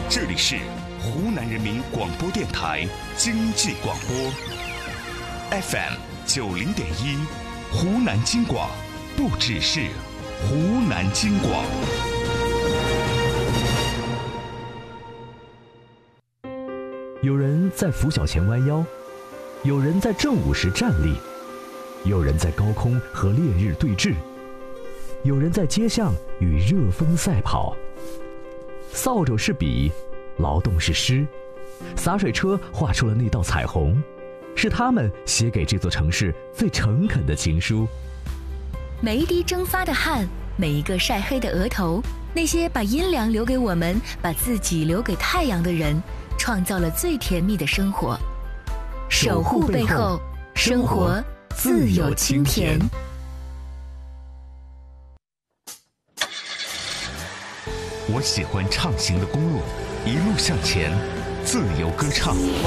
这里是湖南人民广播电台经济广播 FM90.1，湖南经广，不只是湖南经广。 有人在拂晓前弯腰，有人在正午时站立，有人在高空和烈日对峙，有人在街巷与热风赛跑。扫帚是笔，劳动是诗，洒水车画出了那道彩虹，是他们写给这座城市最诚恳的情书。 每一滴蒸发的汗，每一个晒黑的额头，那些把阴凉留给我们，把自己留给太阳的人，创造了最甜蜜的生活。守护背后，生活自有清甜。 我喜欢畅行的公路，一路向前，自由歌唱。